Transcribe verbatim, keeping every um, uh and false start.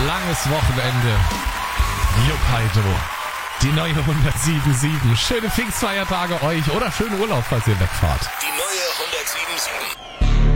langes Wochenende. Juppheito. Die neue hundertsieben sieben. Schöne Pfingstfeiertage euch oder schönen Urlaub, falls ihr wegfahrt. Die neue hundertsieben sieben.